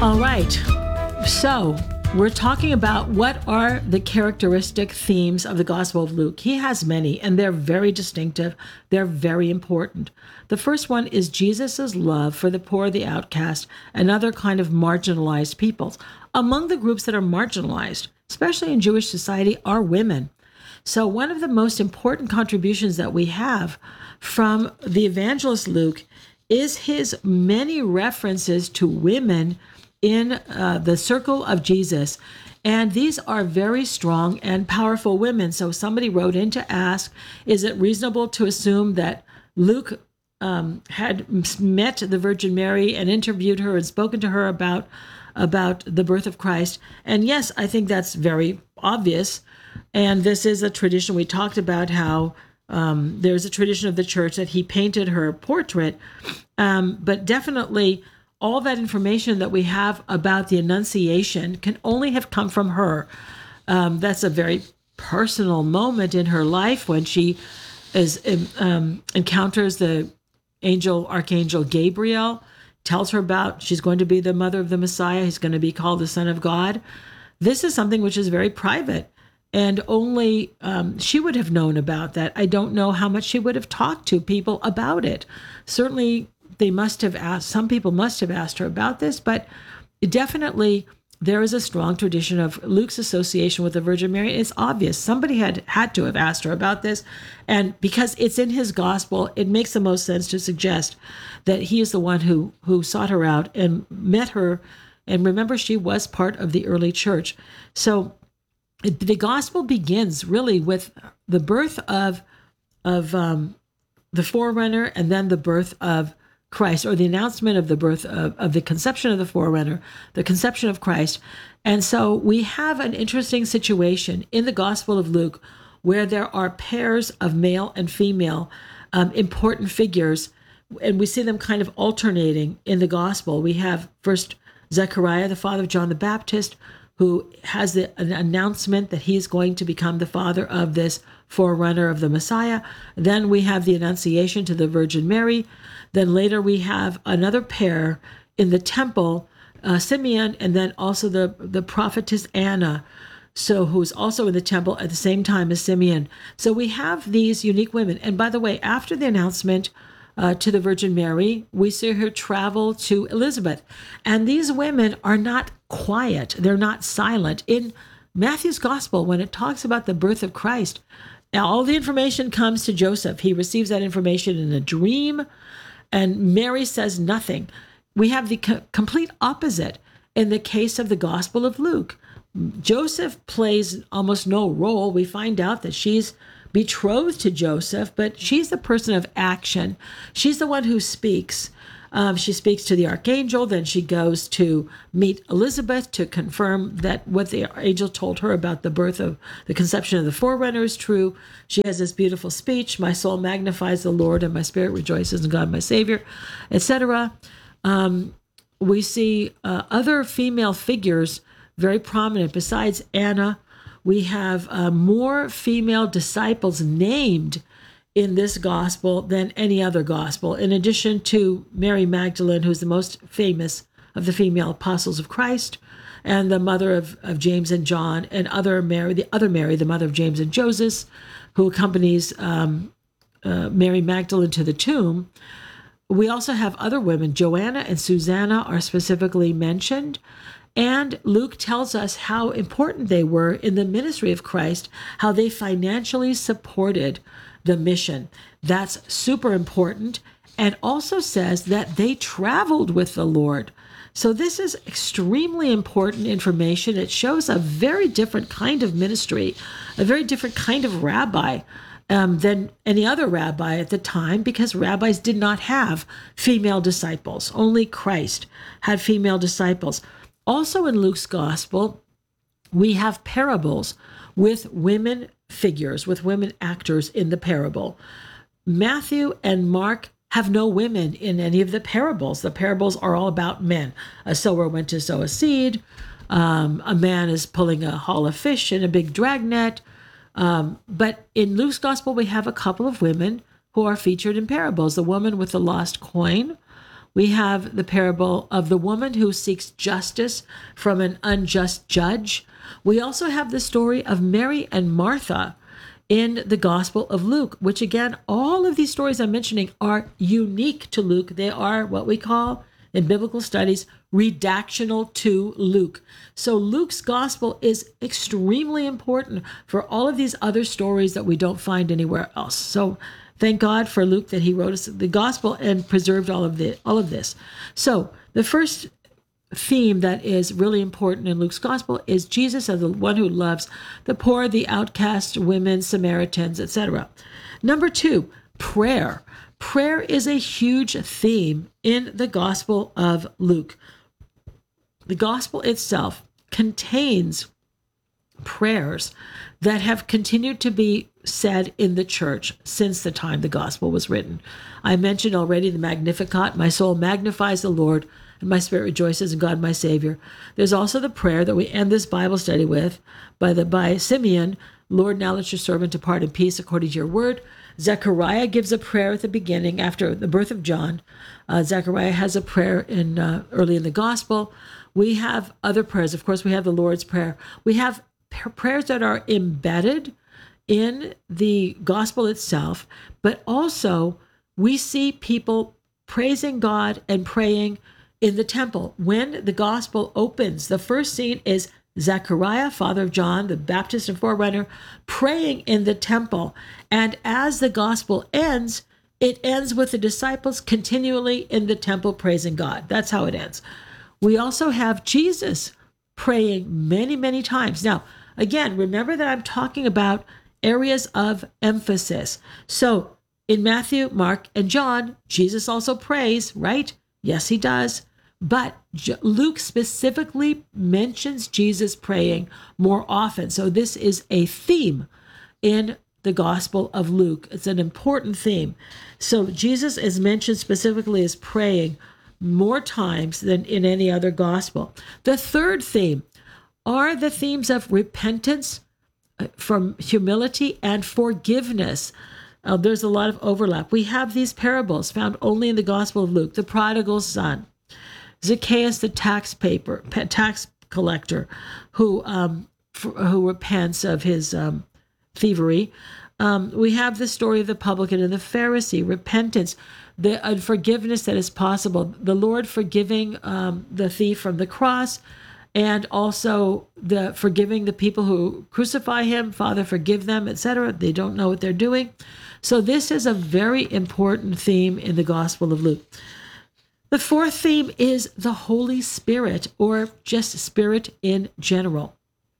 All right. So we're talking about what are the characteristic themes of the Gospel of Luke. He has many, and they're very distinctive. They're very important. The first one is Jesus's love for the poor, the outcast, and other kind of marginalized peoples. Among the groups that are marginalized, especially in Jewish society, are women. So one of the most important contributions that we have from the evangelist Luke is his many references to women in the circle of Jesus. And these are very strong and powerful women. So somebody wrote in to ask, is it reasonable to assume that Luke had met the Virgin Mary and interviewed her and spoken to her about the birth of Christ? And yes, I think that's very obvious. And this is a tradition. We talked about how there's a tradition of the church that he painted her portrait, but definitely all that information that we have about the Annunciation can only have come from her. That's a very personal moment in her life when she encounters the Archangel Gabriel, tells her about she's going to be the mother of the Messiah. He's going to be called the Son of God. This is something which is very private, and only she would have known about that. I don't know how much she would have talked to people about it. Certainly, some people must have asked her about this, but definitely there is a strong tradition of Luke's association with the Virgin Mary. It's obvious. Somebody had to have asked her about this. And because it's in his gospel, it makes the most sense to suggest that he is the one who sought her out and met her. And remember, she was part of the early church. So the gospel begins really with the birth of the forerunner, and then the birth of Christ, or the announcement of the birth of the conception of the forerunner, the conception of Christ. And so we have an interesting situation in the Gospel of Luke where there are pairs of male and female important figures, and we see them kind of alternating in the Gospel. We have first Zechariah, the father of John the Baptist, who has an announcement that he is going to become the father of this forerunner of the Messiah. Then we have the Annunciation to the Virgin Mary. Then later we have another pair in the temple, Simeon, and then also the prophetess Anna, so who's also in the temple at the same time as Simeon. So we have these unique women. And by the way, after the announcement to the Virgin Mary, we see her travel to Elizabeth. And these women are not quiet. They're not silent. In Matthew's gospel, when it talks about the birth of Christ, now all the information comes to Joseph. He receives that information in a dream, and Mary says nothing. We have the complete opposite in the case of the Gospel of Luke. Joseph plays almost no role. We find out that she's betrothed to Joseph, but she's the person of action. She's the one who speaks. She speaks to the archangel, then she goes to meet Elizabeth to confirm that what the angel told her about the birth of the conception of the forerunner is true. She has this beautiful speech, my soul magnifies the Lord and my spirit rejoices in God my Savior, etc. We see other female figures very prominent. Besides Anna, we have more female disciples named in this gospel than any other gospel, in addition to Mary Magdalene, who's the most famous of the female apostles of Christ, and the mother of James and John, and the other Mary, the mother of James and Joseph, who accompanies Mary Magdalene to the tomb. We also have other women. Joanna and Susanna are specifically mentioned. And Luke tells us how important they were in the ministry of Christ, how they financially supported the mission. That's super important. And also says that they traveled with the Lord. So this is extremely important information. It shows a very different kind of ministry, a very different kind of rabbi than any other rabbi at the time, because rabbis did not have female disciples. Only Christ had female disciples. Also in Luke's gospel, we have parables with women figures, with women actors in the parable. Matthew and Mark have no women in any of the parables. The parables are all about men. A sower went to sow a seed. A man is pulling a haul of fish in a big dragnet. But in Luke's gospel, we have a couple of women who are featured in parables. The woman with the lost coin, We have the parable of the woman who seeks justice from an unjust judge. We also have the story of Mary and Martha in the Gospel of Luke, which again, all of these stories I'm mentioning are unique to Luke. They are what we call in biblical studies redactional to Luke. So Luke's gospel is extremely important for all of these other stories that we don't find anywhere else. So thank God for Luke that he wrote us the gospel and preserved all of this. So the first theme that is really important in Luke's gospel is Jesus as the one who loves the poor, the outcast, women, Samaritans, etc. Number 2, prayer. Prayer is a huge theme in the Gospel of Luke. The gospel itself contains prayers that have continued to be said in the church since the time the gospel was written. I mentioned already the Magnificat, my soul magnifies the Lord, and my spirit rejoices in God my Savior. There's also the prayer that we end this Bible study with by Simeon, Lord, now let your servant depart in peace according to your word. Zechariah gives a prayer at the beginning after the birth of John. Zechariah has a prayer early in the gospel. We have other prayers. Of course, we have the Lord's Prayer. We have prayers that are embedded in the gospel itself, but also we see people praising God and praying in the temple. When the gospel opens, the first scene is Zechariah, father of John, the Baptist and forerunner, praying in the temple. And as the gospel ends, it ends with the disciples continually in the temple praising God. That's how it ends. We also have Jesus praying many, many times. Now, again, remember that I'm talking about areas of emphasis. So in Matthew, Mark, and John, Jesus also prays, right? Yes, he does. But Luke specifically mentions Jesus praying more often. So this is a theme in the Gospel of Luke. It's an important theme. So Jesus is mentioned specifically as praying more times than in any other gospel. The third theme are the themes of repentance, from humility, and forgiveness. There's a lot of overlap. We have these parables found only in the Gospel of Luke: the prodigal son, Zacchaeus, the tax collector, who repents of his thievery. We have the story of the publican and the Pharisee, repentance, the unforgiveness that is possible, the Lord forgiving the thief from the cross, and also the forgiving the people who crucify him. Father, forgive them, etc. They don't know what they're doing. So this is a very important theme in the Gospel of Luke. The fourth theme is the Holy Spirit, or just Spirit in general.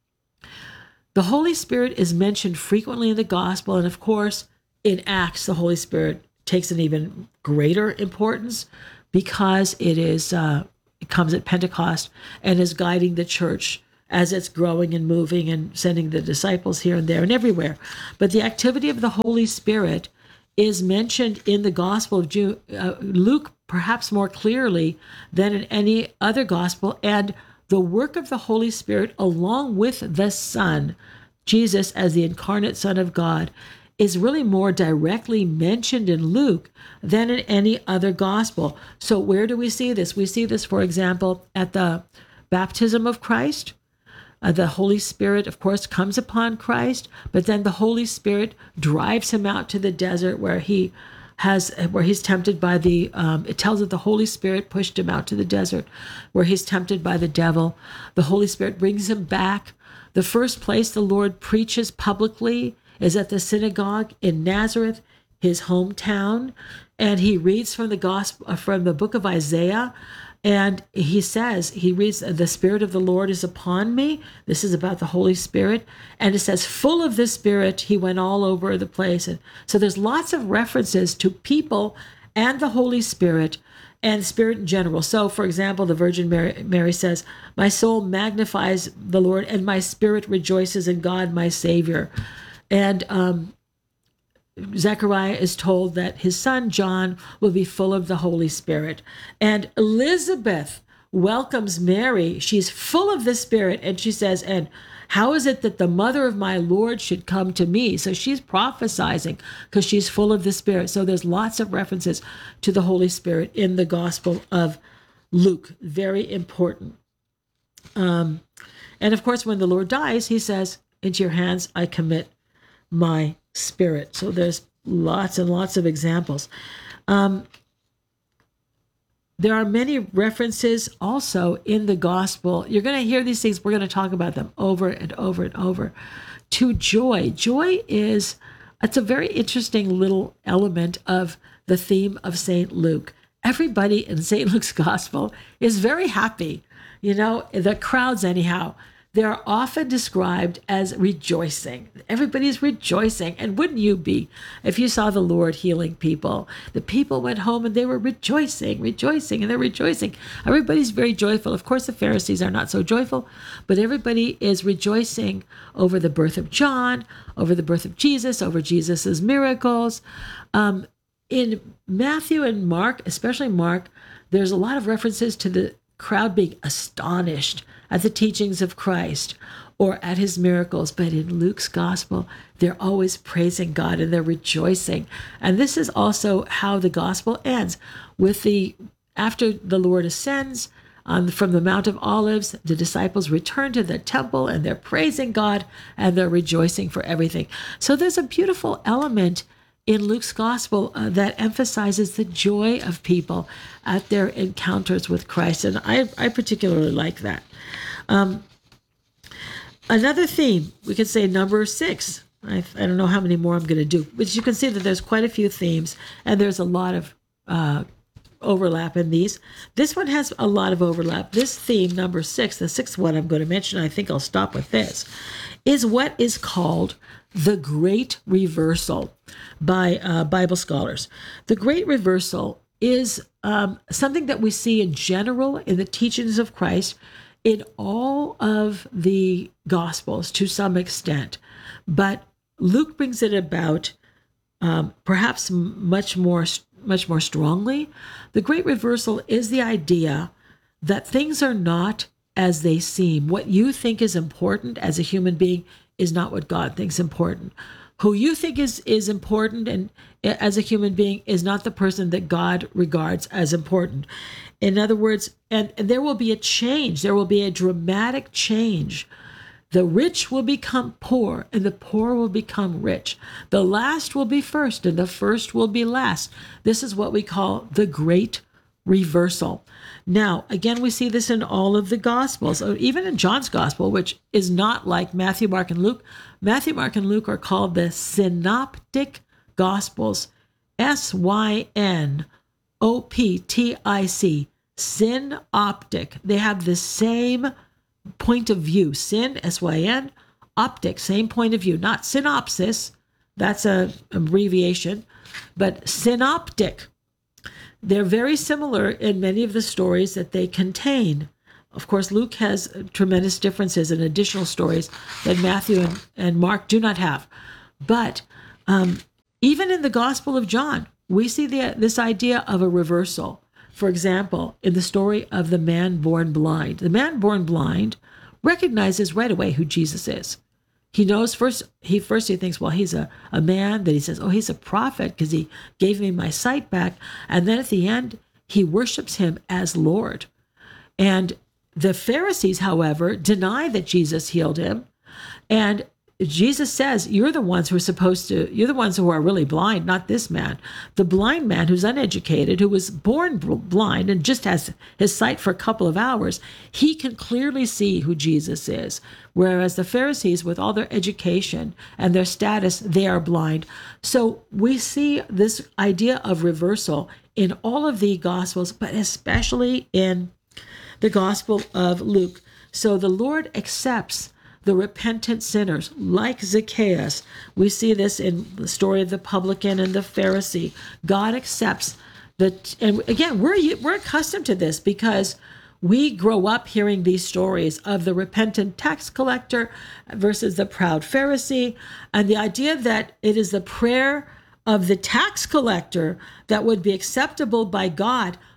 The Holy Spirit is mentioned frequently in the Gospel, and of course, in Acts, the Holy Spirit takes an even greater importance because it comes at Pentecost and is guiding the church as it's growing and moving and sending the disciples here and there and everywhere. But the activity of the Holy Spirit is mentioned in the Gospel of Luke perhaps more clearly than in any other gospel, and the work of the Holy Spirit along with the Son, Jesus as the incarnate Son of God, is really more directly mentioned in Luke than in any other gospel. So where do we see this? We see this, for example, at the baptism of Christ. The Holy Spirit, of course, comes upon Christ, but then the Holy Spirit drives him out to the desert where he's tempted by it tells that the Holy Spirit pushed him out to the desert where he's tempted by the devil. The Holy Spirit brings him back. The first place the Lord preaches publicly is at the synagogue in Nazareth, his hometown, and he reads from the book of Isaiah. And he reads, the Spirit of the Lord is upon me. This is about the Holy Spirit. And it says, full of the Spirit, he went all over the place. And so there's lots of references to people and the Holy Spirit and Spirit in general. So, for example, the Virgin Mary says, my soul magnifies the Lord and my spirit rejoices in God, my Savior. And Zechariah is told that his son John will be full of the Holy Spirit. And Elizabeth welcomes Mary. She's full of the Spirit, and she says, and how is it that the mother of my Lord should come to me? So she's prophesizing because she's full of the Spirit. So there's lots of references to the Holy Spirit in the Gospel of Luke. Very important. And of course, when the Lord dies, he says, into your hands I commit my spirit. So there's lots and lots of examples. There are many references also in the gospel. You're going to hear these things. We're going to talk about them over and over and over. To joy. Joy it's a very interesting little element of the theme of St. Luke. Everybody in St. Luke's gospel is very happy. The crowds anyhow. They're often described as rejoicing. Everybody's rejoicing. And wouldn't you be if you saw the Lord healing people? The people went home and they were rejoicing, and they're rejoicing. Everybody's very joyful. Of course, the Pharisees are not so joyful, but everybody is rejoicing over the birth of John, over the birth of Jesus, over Jesus's miracles. In Matthew and Mark, especially Mark, there's a lot of references to the crowd being astonished at the teachings of Christ or at his miracles. But in Luke's gospel, they're always praising God and they're rejoicing. And this is also how the gospel ends with after the Lord ascends from the Mount of Olives, the disciples return to the temple and they're praising God and they're rejoicing for everything. So there's a beautiful element in Luke's gospel that emphasizes the joy of people at their encounters with Christ. And I particularly like that. Another theme, we could say number 6. I don't know how many more I'm going to do, but you can see that there's quite a few themes and there's a lot of overlap in these. This one has a lot of overlap. This theme, number 6, the 6th one I'm going to mention, I think I'll stop with this, is what is called the Great Reversal by Bible scholars. The Great Reversal is something that we see in general in the teachings of Christ in all of the Gospels to some extent. But Luke brings it about perhaps much more strongly. The Great Reversal is the idea that things are not as they seem. What you think is important as a human being is not what God thinks important. Who you think is important and as a human being is not the person that God regards as important. In other words, and there will be a change. There will be a dramatic change. The rich will become poor and the poor will become rich. The last will be first and the first will be last. This is what we call the Great Reversal. Now, again, we see this in all of the Gospels, even in John's Gospel, which is not like Matthew, Mark, and Luke. Matthew, Mark, and Luke are called the Synoptic Gospels, Synoptic, synoptic. They have the same point of view. Syn, optic, same point of view. Not synopsis, that's an abbreviation, but synoptic. They're very similar in many of the stories that they contain. Of course, Luke has tremendous differences and additional stories that Matthew and Mark do not have. But even in the Gospel of John, we see this idea of a reversal. For example, in the story of the man born blind, the man born blind recognizes right away who Jesus is. He knows he thinks, well, he's a man. Then he says, oh, he's a prophet because he gave me my sight back. And then at the end, he worships him as Lord. And the Pharisees, however, deny that Jesus healed him. And Jesus says, you're the ones who are really blind, not this man. The blind man who's uneducated, who was born blind and just has his sight for a couple of hours, he can clearly see who Jesus is. Whereas the Pharisees, with all their education and their status, they are blind. So we see this idea of reversal in all of the Gospels, but especially in the Gospel of Luke. So the Lord accepts the repentant sinners, like Zacchaeus. We see this in the story of the publican and the Pharisee. God accepts that, and again, we're accustomed to this because we grow up hearing these stories of the repentant tax collector versus the proud Pharisee, and the idea that it is the prayer of the tax collector that would be acceptable by God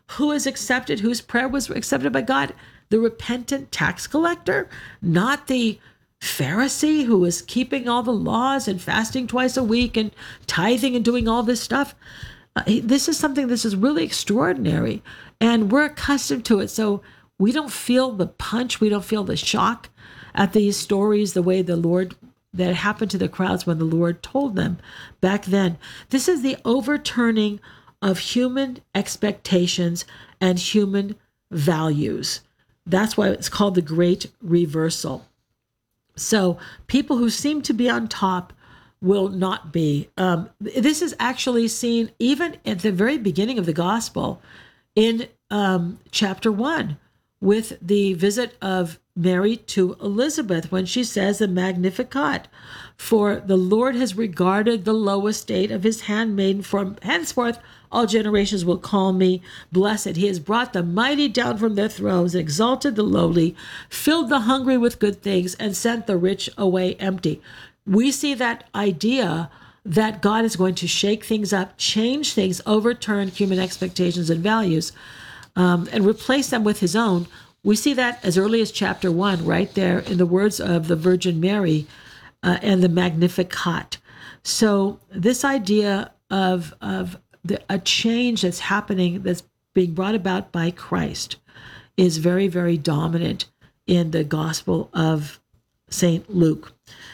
Who is accepted, whose prayer was accepted by God? The repentant tax collector, not the Pharisee who was keeping all the laws and fasting twice a week and tithing and doing all this stuff. This is something, this is really extraordinary, and we're accustomed to it. So we don't feel the punch, we don't feel the shock at these stories, the way the Lord, that happened to the crowds when the Lord told them back then. This is the overturning of human expectations and human values. That's why it's called the Great Reversal. So people who seem to be on top will not be. This is actually seen even at the very beginning of the gospel in chapter 1 with the visit of Mary to Elizabeth when she says the Magnificat, for the Lord has regarded the low estate of his handmaiden. From henceforth all generations will call me blessed. He has brought the mighty down from their thrones, exalted the lowly, filled the hungry with good things, and sent the rich away empty. We see that idea that God is going to shake things up, change things, overturn human expectations and values, and replace them with his own. We see that as early as chapter 1, right there in the words of the Virgin Mary and the Magnificat. So this idea of a change that's happening, that's being brought about by Christ, is very, very dominant in the Gospel of St. Luke.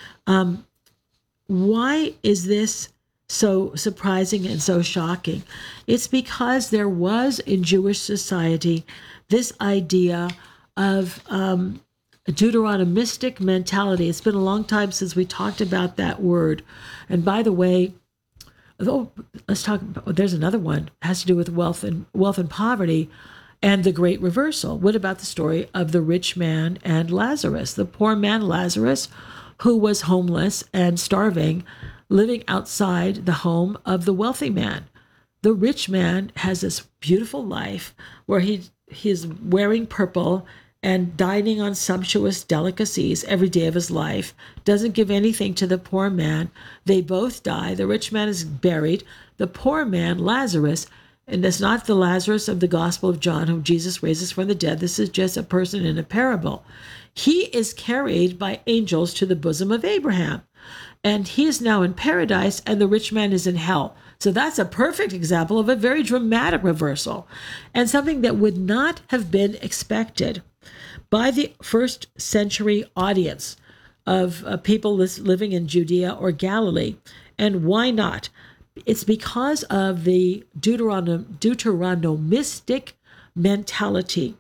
Why is this so surprising and so shocking? It's because there was in Jewish society this idea of a Deuteronomistic mentality. It's been a long time since we talked about that word. And by the way, let's talk about, there's another one, it has to do with wealth and poverty and the Great Reversal. What about the story of the rich man and Lazarus, the poor man Lazarus, who was homeless and starving, living outside the home of the wealthy man? The rich man has this beautiful life where he's wearing purple and dining on sumptuous delicacies every day of his life, doesn't give anything to the poor man. They both die. The rich man is buried. The poor man, Lazarus, and it's not the Lazarus of the Gospel of John whom Jesus raises from the dead. This is just a person in a parable. He is carried by angels to the bosom of Abraham, and he is now in paradise, and the rich man is in hell. So that's a perfect example of a very dramatic reversal, and something that would not have been expected by the first century audience of people living in Judea or Galilee. And why not? It's because of the Deuteronomistic mentality.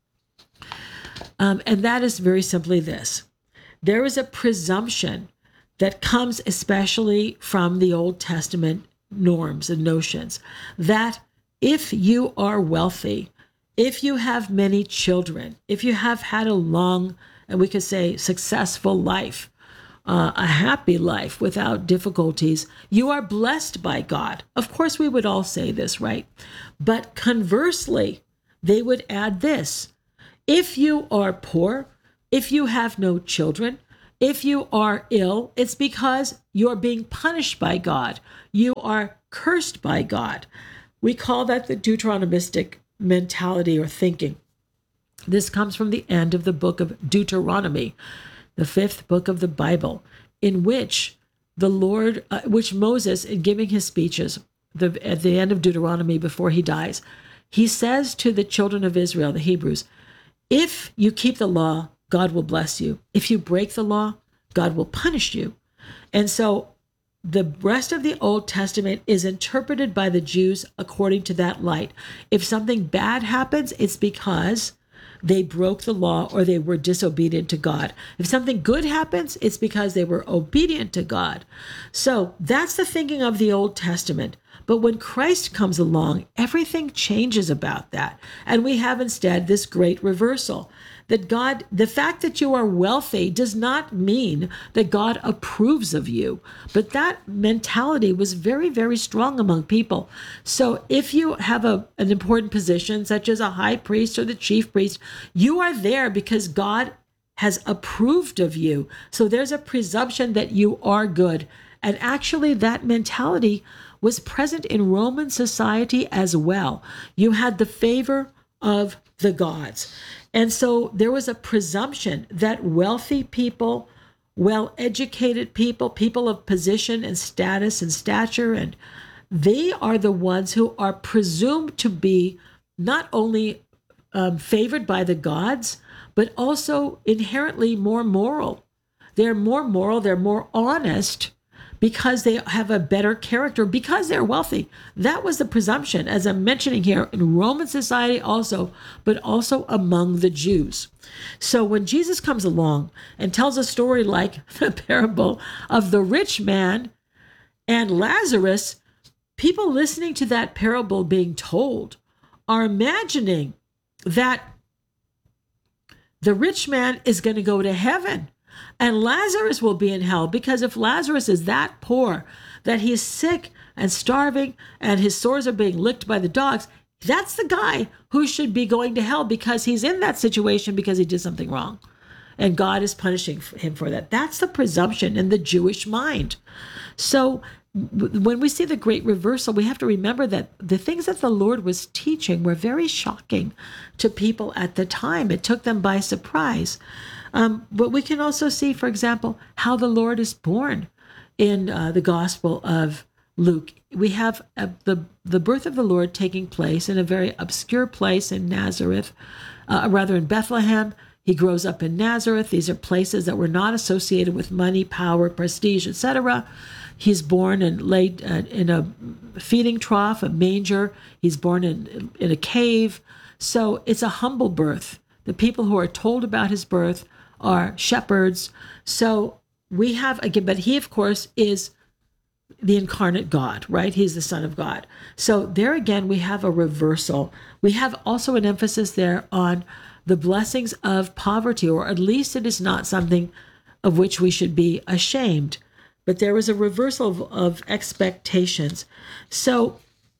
And that is very simply this. There is a presumption that comes especially from the Old Testament norms and notions that if you are wealthy, if you have many children, if you have had a long, and we could say successful life, a happy life without difficulties, you are blessed by God. Of course, we would all say this, right? But conversely, they would add this. If you are poor, if you have no children, if you are ill, it's because you're being punished by God. You are cursed by God. We call that the Deuteronomistic mentality or thinking. This comes from the end of the book of Deuteronomy, the 5th book of the Bible, in which the Lord, which Moses, in giving his speeches at the end of Deuteronomy before he dies, he says to the children of Israel, the Hebrews, if you keep the law, God will bless you. If you break the law, God will punish you. And so the rest of the Old Testament is interpreted by the Jews according to that light. If something bad happens, it's because they broke the law or they were disobedient to God. If something good happens, it's because they were obedient to God. So that's the thinking of the Old Testament. But when Christ comes along, everything changes about that. And we have instead this great reversal. That God, the fact that you are wealthy does not mean that God approves of you. But that mentality was very, very strong among people. So if you have an important position, such as a high priest or the chief priest, you are there because God has approved of you. So there's a presumption that you are good. And actually, that mentality was present in Roman society as well. You had the favor of the gods. And so there was a presumption that wealthy people, well-educated people, people of position and status and stature, and they are the ones who are presumed to be not only favored by the gods, but also inherently more moral. They're more moral, they're more honest because they have a better character, because they're wealthy. That was the presumption, as I'm mentioning here, in Roman society also, but also among the Jews. So when Jesus comes along and tells a story like the parable of the rich man and Lazarus, people listening to that parable being told are imagining that the rich man is going to go to heaven and Lazarus will be in hell, because if Lazarus is that poor that he's sick and starving and his sores are being licked by the dogs, that's the guy who should be going to hell because he's in that situation because he did something wrong. And God is punishing him for that. That's the presumption in the Jewish mind. So when we see the great reversal, we have to remember that the things that the Lord was teaching were very shocking to people at the time. It took them by surprise. But we can also see, for example, how the Lord is born in the Gospel of Luke. We have the birth of the Lord taking place in a very obscure place in Nazareth, rather in Bethlehem. He grows up in Nazareth. These are places that were not associated with money, power, prestige, etc. He's born and laid in a feeding trough, a manger. He's born in a cave. So it's a humble birth. The people who are told about his birth are shepherds. So we have, again, but he, of course, is the incarnate God, right? He's the Son of God. So there again, we have a reversal. We have also an emphasis there on the blessings of poverty, or at least it is not something of which we should be ashamed. But there was a reversal of expectations. So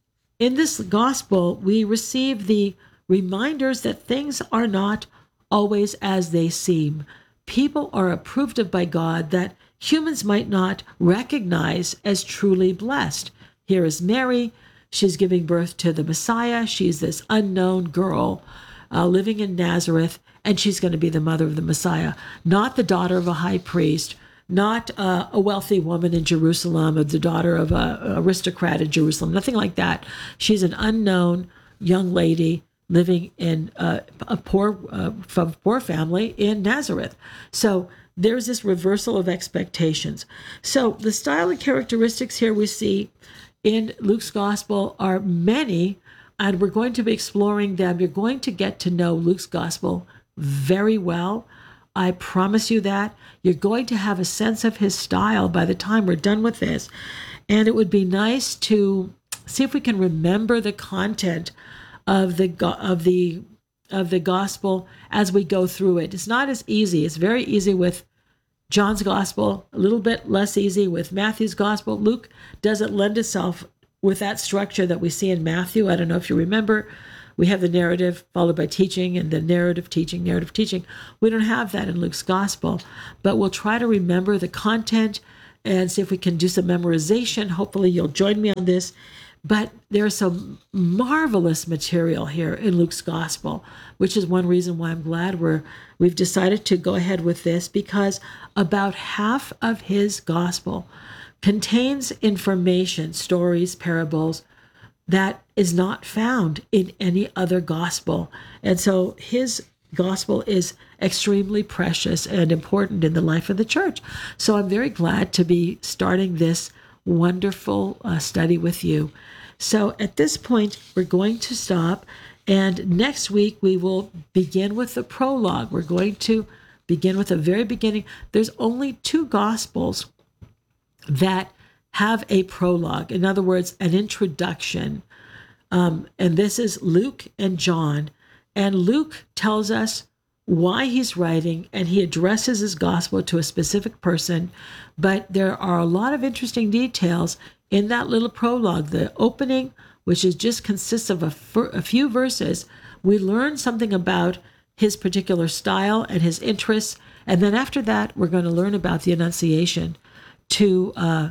in this gospel, we receive the reminders that things are not always as they seem. People are approved of by God that humans might not recognize as truly blessed. Here is Mary. She's giving birth to the Messiah. She's this unknown girl living in Nazareth, and she's going to be the mother of the Messiah, not the daughter of a high priest, not a wealthy woman in Jerusalem, or the daughter of an aristocrat in Jerusalem, nothing like that. She's an unknown young lady living in a poor family in Nazareth. So there's this reversal of expectations. So the style and characteristics here we see in Luke's gospel are many, and we're going to be exploring them. You're going to get to know Luke's gospel very well. I promise you that. You're going to have a sense of his style by the time we're done with this. And it would be nice to see if we can remember the content of the gospel as we go through it. It's not as easy. It's very easy with John's gospel, a little bit less easy with Matthew's gospel. Luke doesn't lend itself with that structure that we see in Matthew. I don't know if you remember, we have the narrative followed by teaching, and the narrative teaching. We don't have that in Luke's gospel, but we'll try to remember the content and see if we can do some memorization. Hopefully you'll join me on this. But there's some marvelous material here in Luke's gospel, which is one reason why I'm glad we've decided to go ahead with this, because about half of his gospel contains information, stories, parables, that is not found in any other gospel. And so his gospel is extremely precious and important in the life of the church. So I'm very glad to be starting this wonderful study with you. So at this point, we're going to stop. And next week, we will begin with the prologue. We're going to begin with the very beginning. There's only two gospels that have a prologue. In other words, an introduction. And this is Luke and John. And Luke tells us why he's writing, and he addresses his gospel to a specific person. But there are a lot of interesting details in that little prologue. The opening, which is just consists of a few verses, we learn something about his particular style and his interests. And then after that, we're going to learn about the Annunciation to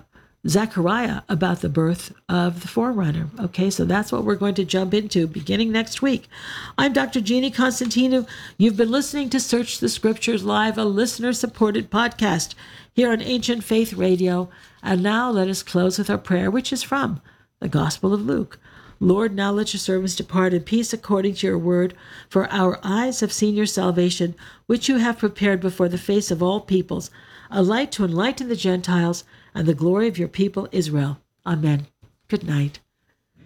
Zechariah about the birth of the forerunner. Okay, so that's what we're going to jump into beginning next week. I'm Dr. Jeannie Constantinou. You've been listening to Search the Scriptures Live, a listener-supported podcast here on Ancient Faith Radio. And now let us close with our prayer, which is from the Gospel of Luke. Lord, now let your servants depart in peace according to your word, for our eyes have seen your salvation, which you have prepared before the face of all peoples, a light to enlighten the Gentiles and the glory of your people Israel. Amen. Good night.